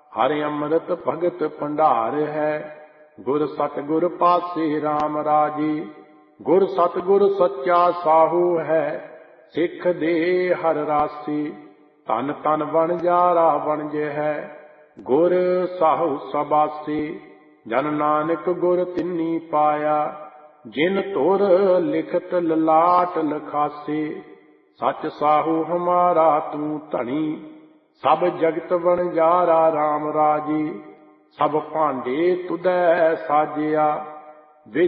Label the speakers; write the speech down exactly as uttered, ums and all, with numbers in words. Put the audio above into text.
Speaker 1: ਹਰਿ ਅੰਮ੍ਰਿਤ ਭਗਤ ਭੰਡਾਰ ਹੈ। ਗੁਰ ਸਤਿਗੁਰ ਪਾਸੇ ਰਾਮ ਰਾਜੀ। ਗੁਰ ਸਤਿਗੁਰ ਸੱਚਾ ਸਾਹੂ ਹੈ। ਸਿੱਖ ਦੇ ਹਰ ਰਾਸੀ। ਧਨ ਧਨ ਵਣਜਾਰਾ ਵਣਜ ਹੈ। ਗੁਰ ਸਾਹੂ ਸਬਾਸੀ। ਜਨ ਨਾਨਕ ਗੁਰ ਤਿੰਨੀ ਪਾਇਆ। ਜਿਨ ਧੁਰ ਲਿਖਤ ਲਲਾਟ ਲਖਾਸੀ। ਸੱਚ ਸਾਹੂ ਹਮਾਰਾ ਤੂੰ ਧਣੀ। ਸਭ ਜਗਤ ਵਣਜਾਰਾ ਰਾਮ ਰਾਜੀ। ਸਭ ਭਾਂਡੇ ਤੁਧੈ ਸਾਜਿਆ।